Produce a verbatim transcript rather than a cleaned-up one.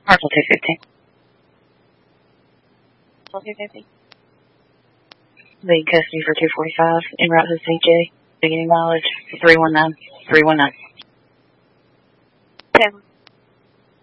Parcel two fifty. Parcel two fifty. Lead custody for two forty-five. En route to C J. Beginning mileage three one nine. three one nine. ten.